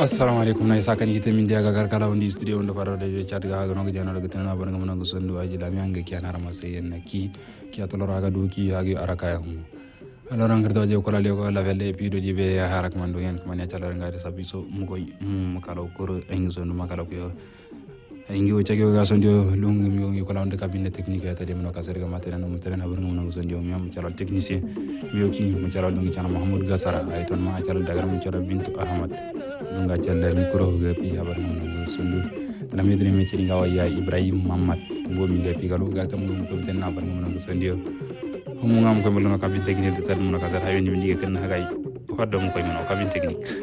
assalamu alaikum na isa kan ita min dia gagar kala undi studio ndo faro de chat ga no gidana daga tana ban ngam nangu sondu aji lami anga ki anar masayen na ki atolo raga do ki agi araka ya hum alors ngirdo je ko la le ko la velle pido di be harak mando yen ko manya chala ngari sabiso mugoy makalo kor engizo no makalo ko engi o chage ga sondio lungu mi ko la on de cabinet technique ta de no ka serga matena no mutena na burngam nangu sondio mi am chala technicien mi ki mo chala lungu chana mahmud gasara ay ton ma chala dagar mo chala bintu ahmad dunga chala micro ga pi habar nangu sondu tana mi dine mi ci ngawa ya ibrahim mamad bo mi ga pi galu ga kam ngum ko ten na bar ngam nangu sondio mo ngam ko mel no cabinet technique ta mo ka sa hayo ni mi diga ken hagay hoddo mo koy mo cabinet technique